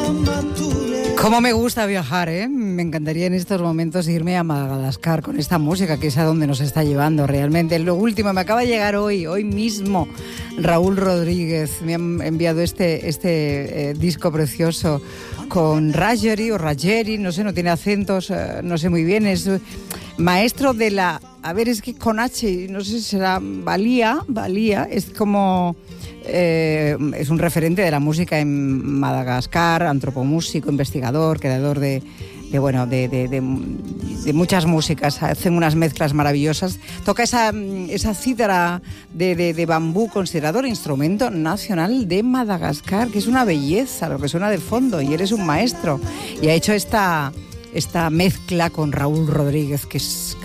Cómo me gusta viajar, ¿eh? Me encantaría en estos momentos irme a Madagascar con esta música, que es a donde nos está llevando realmente. Lo último, me acaba de llegar hoy mismo, Raúl Rodríguez. Me han enviado este disco precioso con Rajeri o Rajeri, no sé, no tiene acentos, no sé muy bien. Es maestro de la... A ver, es que con H, no sé si será Valía, es como... es un referente de la música en Madagascar, antropomúsico, investigador, creador de muchas músicas. Hacen unas mezclas maravillosas. Toca esa cítara de bambú, considerado el instrumento nacional de Madagascar, que es una belleza lo que suena de fondo, y eres un maestro. Y ha hecho esta mezcla con Raúl Rodríguez, que es